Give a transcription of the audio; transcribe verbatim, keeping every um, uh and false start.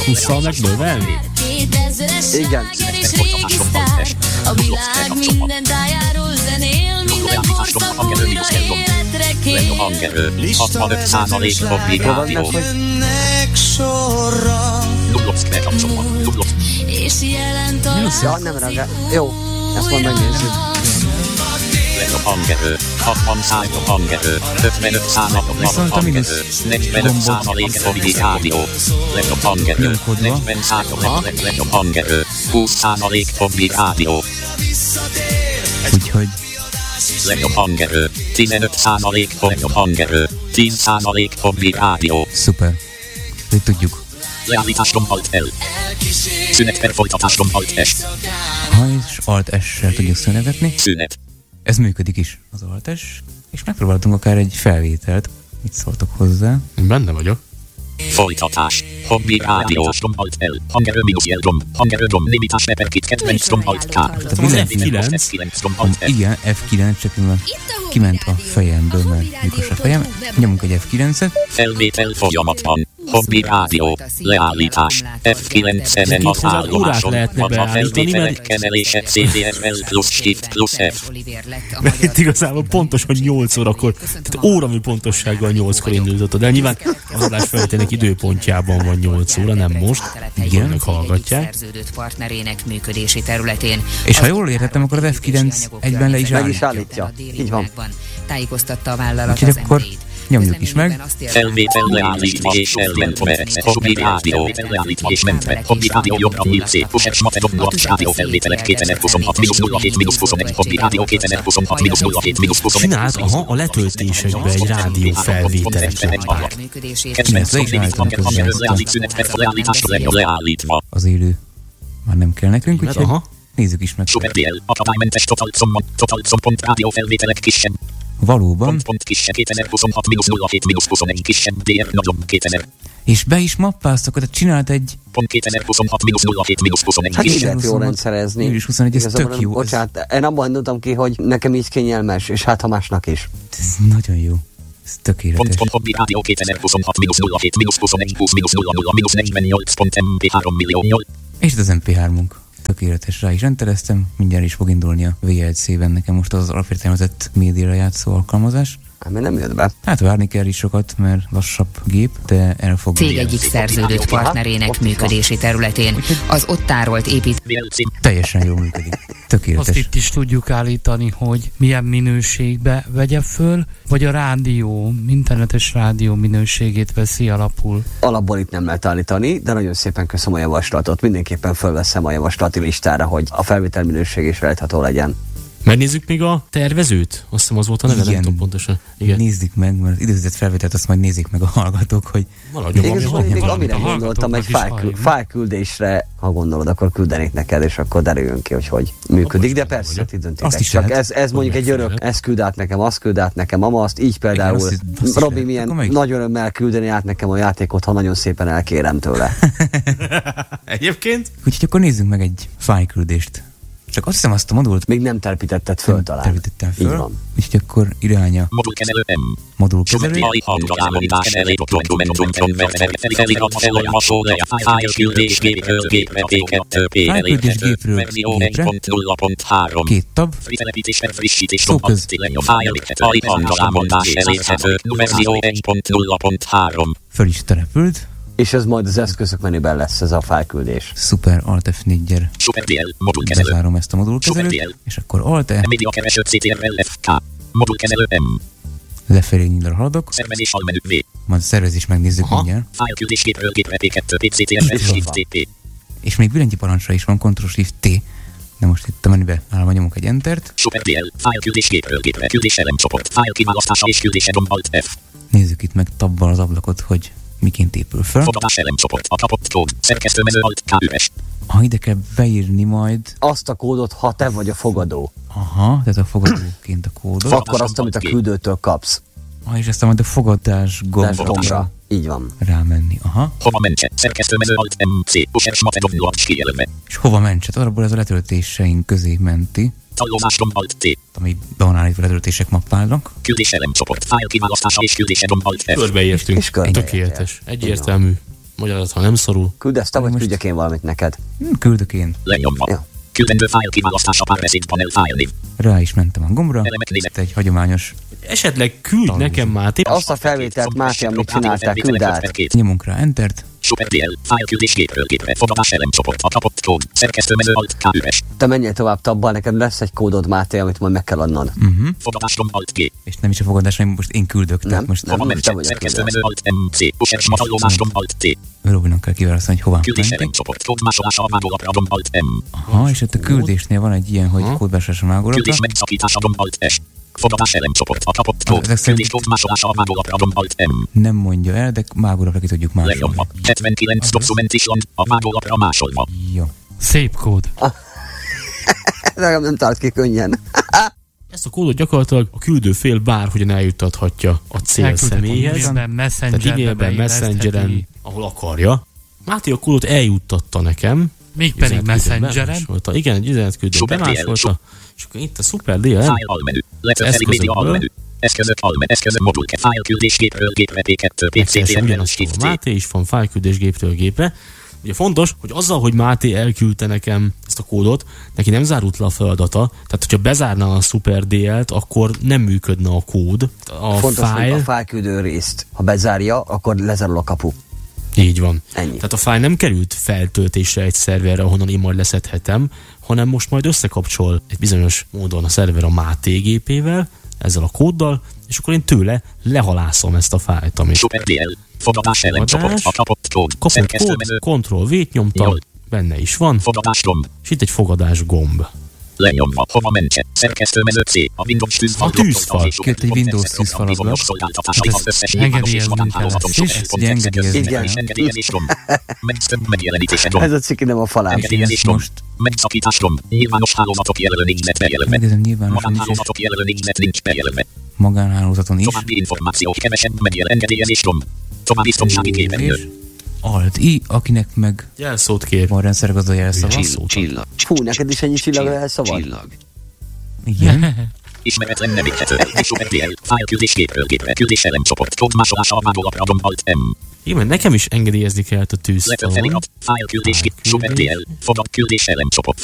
hússzal megnövelni? Igen. A világ minden tájáról zenél, minden korszak újra életre kér. hatvanöt százalék kombináció. És jelent a Ja, nem reagál. Jó, ezt majd megnézzük. Hangerő, hatvan százalék hangerő, ötvenöt százalék hangerő, negyvenöt százalék kombináció. Legjobb hangerő, negyven százalék legjobb hangerő, húsz százalék kombináció. Úgyhogy Legjobb hangerő, tizenöt százalék legjobb hangerő, tíz százalék kombináció. szuper. Hogy tudjuk. Leállításom alt el. Szünet per folytatásom alt S. Ha és Alt-S-sel tudjuk szünetetni. Szünet. Ez működik is, az Alt-S. És megpróbáltunk akár egy felvételt. Mit szóltok hozzá? Én benne vagyok. Folytatás. Hobby rádió. Alt L. Hangerő minus L-rom. Hangerő rom. Limitás reperkit. Kedvenc rom alt K. Tehát Az mindenkinek- F kilenc. Igen, F kilenc, csak kiment a fejemből, mert mikor a fejem. Nyomunk egy F kilencet. Felvétel folyamatban. Hobby rádió. Leállítás. F kilenc ezen az hozzá órát állomáson. lehetne Van a beállítani, felvételek mert- kezelése C D R L plusz Shift plusz F. Mert itt igazából pontos, hogy nyolc órakor, tehát óramű pontossággal nyolckor indultott, de nyilván az adás felvételnek időpontjában van nyolc óra, nem most. Igen, meg hallgatják. Szerződött partnerének működési területén. És ha jól értettem, akkor az F kilenc egyben le is Meg is állítja. állítja. Így van. Tájékoztatta a vállalat Úgyhogy az akkor emberét. nyomjuk is meg. Felvétel leállítva és elmentve. Hobby rádió. Leállítva és mentve. Hobby rádió jobbra nyílt C. Pusek smaterok nullacs rádió felvételek kétezer-huszonhat mínusz nulla hét mínusz huszonegy. Hobby rádió kétezer-huszonhat mínusz nulla hét mínusz huszonegy. Csinált, aha, a letöltésekbe egy rádió felvételeket már. Kedvenc kombinált hangerő leállít szünet per leállításra legjobb leállítva. Az élő már nem kell nekünk, úgyhogy Aha. nézzük is meg. Super D L. Akadálymentes totalcom. Totalcom pont rádió felvételek kisebb. Valóban. Pont pont kisebb kétezer-huszonhat mínusz nulla hét mínusz huszonegy kisebb D R nagyobb kétezer. És be is mappáztak, tehát csinált egy Pont kétezer-huszonhat mínusz nulla hét mínusz huszonegy Hát így kisebb. lehet jól rendszerezni. július huszonegyedike, ez Igazából tök nem- jó. Bocsánat, én abban indultam ki, hogy nekem így kényelmes, és hát ha másnak is. Ez nagyon jó. Ez Pont tökéletes. pont hobby rádió kétezer-huszonhat mínusz nulla hét mínusz huszonegy húsz mínusz nulla nulla mínusz negyvennyolc pont M P három millió nyolc. És az em pé hármunk. Tökéletes, rá is entereztem. Mindjárt is fog indulni a vé el cé-ben nekem most az alapértelmezett médiára játszó alkalmazás. Hát még nem jött be. Hát várni kell is sokat, mert lassabb gép, de el fog Cég egyik szerződött partnerének működési területén. Az ott tárolt épít teljesen jól működik. Tökéletes. Azt itt is tudjuk állítani, hogy milyen minőségbe vegye föl, vagy a rádió, internetes rádió minőségét veszi alapul. Alapból itt nem lehet állítani, de nagyon szépen köszönöm a javaslatot. Mindenképpen fölveszem a javaslati listára, hogy a felvétel minőség is rejtható legyen. Megnézzük még a tervezőt? Azt hiszem az volt a neve, nem tudom pontosan. Igen. Nézzük meg, mert az időzített felvételt azt majd nézik meg a hallgatók, hogy Maradjon valami Igazából még hangja. amire a gondoltam, egy hallgatóknak is fájlkü- halljuk. fájlküldésre, ha gondolod, akkor küldenék neked, és akkor derüljön ki, hogy hogy működik. De most persze, vagyok. ti döntitek. Azt is Csak lehet. ez, ez mondjuk egy örök, megfelelő. ez küld át nekem, azt küld át nekem, ama azt így például. azt is- azt is Robi lehet. milyen Akkor meg- nagy örömmel küldeni át nekem a játékot, ha nagyon szépen elkérem tőle. Egyébként? úgyhogy akkor nézzünk meg egy fájlküldést. Csak azt hiszem azt a modult Még nem telepítetted föl nem talán. telepítettem Így föl, van. úgyhogy akkor iránya Modulkezelő M. modulkezelő. Sumetti hangalámolítás elég dokumentum konverter felirat felolvasó le fájlküldés gépről gépre P kettő P Fájlküldés elérhető gépről verzió gépre. egy pont nulla pont három. Két tab, Fritelepítés per frissítés Szóköz. rohadt tilenyo fájlérhető ai hangalámolítás elérhető verzió egy pont nulla pont három. föl is települt. És ez majd az eszközök menüben lesz, ez a fájlküldés. Szuper, Alt F négy-gyel Super D L modulkezelő. bezárom ezt a modulkezelőt, Super D L. és akkor Alt E, Media kereső C T R L F K. Modulkezelő M. lefelé nyílra haladok, Szervezés almenü V. majd a szervezést megnézzük Aha. mindjárt. Fájlküldés gépről gépre P kettő P C T R L Shift T P. És még billentyű parancsra is van, Ctrl Shift T, de most itt a menübe állva nyomok egy Entert. Super D L. Fájlküldés gépről gépre küldés elemcsoport. Fájl kiválasztása és küldése gomb Alt F. Nézzük itt meg tabbal az ablakot, hogy miként épül föl. Fogadás elemcsoport. A kapott kód. Szerkesztőmező Alt K üres. Ha ide kell beírni majd, Azt a kódot, ha te vagy a fogadó, aha, tehát a fogadóként a kódot, akkor azt, amit a küldőtől kapsz. ah, és aztán majd a fogadás Gombra. gombra Így van. rámenni, aha. Hova mentse. Szerkesztőmező Alt M C. Pusher Smatedov nullacs kijelölve. És hova mentset? Arról ez a letöltéseink közé menti, Tallózás gomb Alt T. ami be van állítva letöltések mappálnak. Küldés elemcsoport. Fájl kiválasztása és küldése gomb Alt F. Körbeértünk. És körbeértél. Tökéletes. Egyértelmű. Magyarázat, ha nem szorul. Küldesz te, vagy Most- küldjek én valamit neked? Hm, küldök én. Lenyomva. Ja. Küldendő fájl kiválasztása párbeszéd panel fájlnév. Rá is mentem a gombra. Elemek nézet. Egy hagyományos. Esetleg küldj Tanulom. nekem, Máté. Azt a felvételt, Máté, amit csináltál, küld át. Nyomunk rá Entert. Super D L, fájlküldés gépről gépre, fogadás elemcsoport, a kapott kód, szerkesztőmező alt K Ü S, Te menjél tovább tabbal, neked lesz egy kódod, Máté, amit majd meg kell adnod. Uh-huh. fogadás gomb alt G, És nem is a fogadás, hanem most én küldök. Tehát Nem, most nem. hova te mentse, vagy a szerkesztőmező alt M C, pusers matallózás gomb alt T, Robinak kell kiválasztani, hogy hova küldés mentek. elemcsoport, kód másolása a mágólapra gomb alt M, Aha, és ott a küldésnél van egy ilyen, hogy Aha. kódbásás a mágolapra. küldés megszakítása gomb alt S, fogadás elemcsoport, a kapott kód, ezek szerint- küldés kód másolása a mágólapra gomb alt M, Nem mondja el, de mágolapra ki tudjuk másolni. lenyomva, hetvenkilenc dokument Island, a mágólapra másolva, Jó. Szép kód. Legalább nem tart ki könnyen. Ezt a kódot gyakorlatilag a küldő fél bárhogyan eljuttathatja a cél Elküldhet személyhez. e-mailben, Tehát messengerbe e-mailben, messengeren, beillesztheti. ahol akarja. Máté a kódot eljuttatta nekem. Még pedig Üzenetküldőn messengeren. bemásolta. Igen, egy üzenetküldőn Super D L, bemásolta. És akkor itt a Super D L. fájl almenü, letölteni média Eszközökből. almenü, eszközök almenü, eszközök modulke, fájlküldés gépről gépre P kettő, P C T Megkeresen M ugyanazt, Shift ahol C. Máté is van, fájlküldés géptől gépre. Ugye fontos, hogy azzal, hogy Máté elküldte nekem ezt a kódot, neki nem zárult le a feladata. Tehát, hogyha bezárna a Super D L-t, akkor nem működne a kód. A Fontos, hogy fájl... a fájlküldő részt, ha bezárja, akkor lezárul a kapu. Így van. Ennyi. Tehát a fájl nem került feltöltésre egy szerverre, ahonnan én majd leszedhetem, hanem most majd összekapcsol egy bizonyos módon a szerver a Máté gépével, ezzel a kóddal, és akkor én tőle lehalászom ezt a fájlt, amit Super D L, fogadás elemcsoport, a kapott kód, kapott kód, szerkesztőmező, Ctrl V-t nyomtam, Jól. benne is van, fogadás gomb, és itt egy fogadás gomb. lenyomva, hova mentse, szerkesztőmező C, a Windows tűzfal, A tűzfal. Kijött egy Windows tűzfal ablak. Engedélyezni kell ezt is. Ugye engedélyezni kell. Engedélyezés gomb, megjelenítése gomb, Ez a ciki nem a falán. engedélyezés gomb, most megszakítás gomb, nyilvános hálózatok jelölő nincs net bejelölve, megnézem nyilvánosan is, és magánhálózatok jelölő nincs net nincs bejelölve, magánhálózaton is. további információk kevesebb megjel engedélyezés gomb, további biztonsági És képernyő, Alt I, akinek meg Jelszót kér. van rendszergazda jelszava. Jelszót. Csillag. Fú, neked is ennyi csillagra elszavad? Csillag. Igen. ismeretlen nem érhető el, Super D L, fájlküldés gépről gépre, küldés elemcsoport, kód másolása a mágólapra gomb alt M, Igen, nekem is engedélyezni kellett a tűzfalon. letölteni a fájlküldés gép, Super D L, fogad küldés elemcsoport,